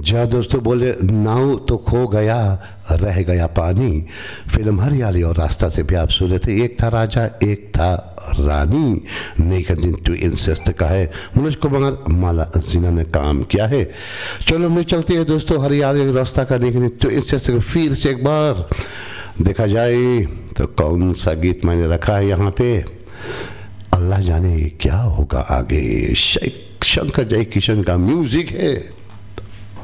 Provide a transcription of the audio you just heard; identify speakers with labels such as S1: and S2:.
S1: जहाँ दोस्तों बोले नाव तो खो गया रह गया पानी, फिल्म हरियाली और रास्ता से भी आप सुन रहे थे। एक था राजा एक था रानी, नेकन टू इंसेस्ट का है, मनोज कुमार माला सिन्हा ने काम किया है। चलो हम चलते हैं दोस्तों हरियाली और रास्ता का नेकन टू इंसेस्ट फिर से एक बार देखा जाए तो कौन सा गीत मैंने रखा है यहाँ पे, अल्लाह जाने क्या होगा आगे। शंकर जय किशन का म्यूजिक है।